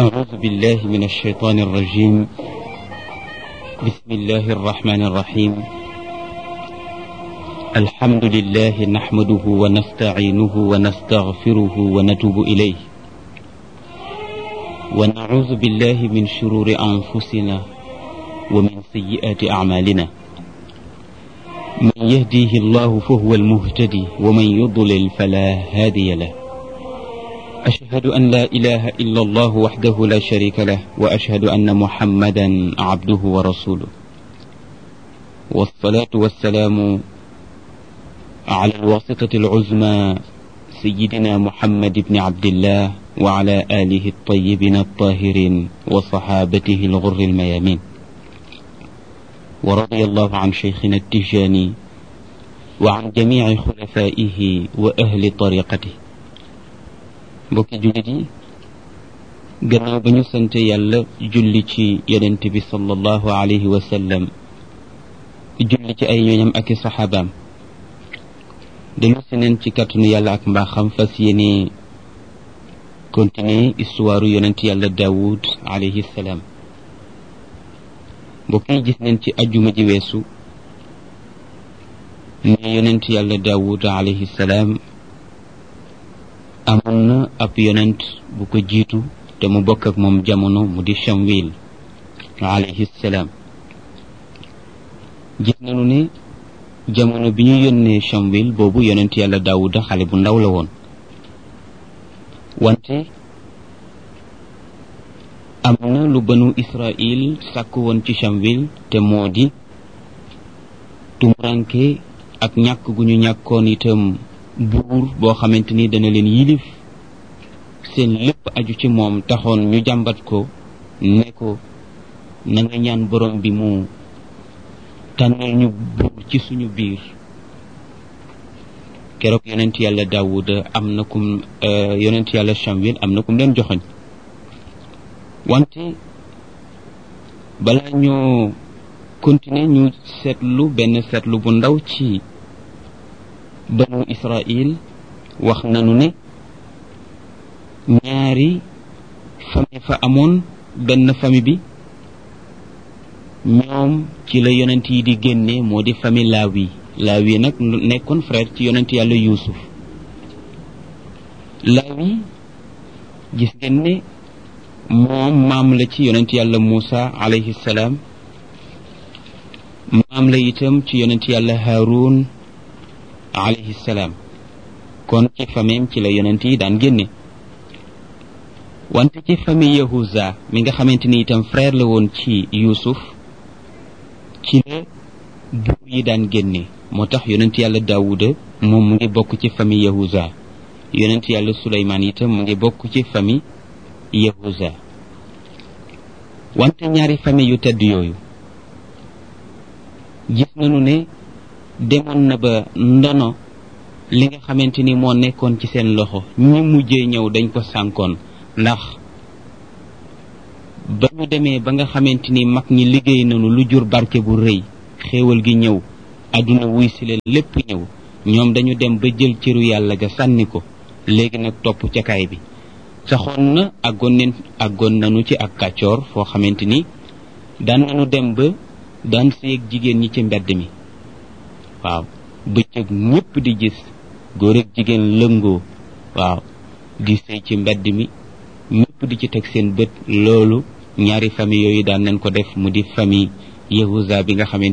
أعوذ بالله من الشيطان الرجيم. بسم الله الرحمن الرحيم. الحمد لله نحمده ونستعينه ونستغفره ونتوب إليه، ونعوذ بالله من شرور أنفسنا ومن سيئات أعمالنا. من يهديه الله فهو المهتدي، ومن يضلل فلا هادي له. أشهد أن لا إله إلا الله وحده لا شريك له، وأشهد أن محمدا عبده ورسوله، والصلاة والسلام على الواسطة العظمى سيدنا محمد بن عبد الله وعلى آله الطيبين الطاهرين وصحابته الغر الميامين. ورضي الله عن شيخنا التجاني وعن جميع خلفائه وأهل طريقته. mbokki jullit yi, gannaaw ba ñu sant yàlla julli ci yonent bi sallallahu alayhi wa sallam, julli ci ay ñooñam ak i saxaabaam, dañu si neen ci kàttanu yàlla ak mbaaxam fas yéene continuer histoire yonent yàlla Daawud alayhi salaam. mbokk yi, gis neen ci ajjuma ji weesu ne yonent yàlla Daawud alayhi salaam amoon na ab yonent bu ko jiitu te mu bokk ak moom jamono, mu di Shamwil alayhi salaam. gis nañu ne jamono bi ñu yónnee Shamwil boobu yonent yàlla Daawuda xale bu ndaw la woon, wante am na lu banu Israil sàkk woon ci Shamwil, te moo di tumuranke ak ñàkk gu ñu ñàkkoon itam buur boo xamante ni dana leen yilif, seen lépp aju ci moom, taxoon ñu jàmbat ko ne ko na nga ñaan borom bi mu tànnal ñu buur ci suñu biir. keroog yonent yàlla Daawuda am na kum yonent yàlla Shamwil am na kum leen joxoñ. wante balaa ñoo continuer ñu seetlu benn seetlu bu ndaw ci banu Israil. wax nañu ne ñaari famille fa amoon. benn famille bi ñoom ci la yonent yi di génne, moo di famille Laawi nag nekkoon frère ci yonent yàlla Yuusuf. Laawi gis ngeen ne moom maam la ci yonent yàlla Muusa alayhi salaam, maam la itam ci yonent yàlla Haarun alayhi salaam. kon ci famille ci la yonent yi daan génne. wante ci famille Yahuza mi nga xamante ni itam frère la woon ci Yuusuf, ci la buur yi daan génne. moo tax yonent yàlla Daawuda moom mu ngi bokk ci famille Yahuza, yonent yàlla Suleymaan itam mu ngi bokk ci famille Yahuza. wante ñaari famille yu tedd yooyu gis nañu ne demoon na ba ndono li nga xamante ni moo nekkoon ci seen loxo, ñi mujjee ñëw dañ ko sànkoon, ndax ba ñu demee ba nga xamante ni mag ñi liggéey nañu lu jur barke bu rëy, xéewal gi ñëw, àdduna wuy si leen, lépp ñëw, ñoom dañu dem ba jël cëru yàlla ga sànni ko. léegi nag topp ca kaay bi saxoon na àggoon nañu ci ak kàccoor foo xamante ni daan nañu dem ba daan séeg jigéen ñi ci mbedd mi. waaw, bëccëg ñépp di gis góor ak jigéen lëngoo, waaw, di sëy ci mbedd mi, ñépp di ci teg seen bët. loolu ñaari famille yooyu daan nañ ko def, mu di famille Yahuza bi nga xamante